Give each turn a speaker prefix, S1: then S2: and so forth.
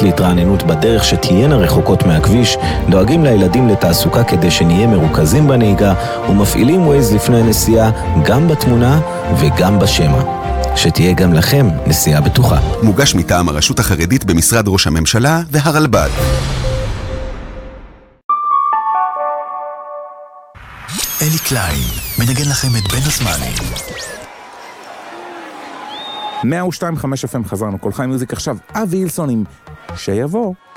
S1: והתרעננות בדרך שתהיינה רחוקות מהכביש, דואגים לילדים לתעסוקה כדי שנהיה מרוכזים בנהיגה, ומפעילים ווייז לפני הנסיעה גם בתמונה וגם בשמה. שתהיה גם לכם נסיעה בטוחה.
S2: מוגש מטעם הרשות החרדית במשרד ראש הממשלה והרלב"ד.
S3: אלי קליין מנגן לכם את בין הזמנים.
S4: 102.5 FM חזרנו, כל חיים מיוזיק עכשיו, אבי הילסון עם שיבוא.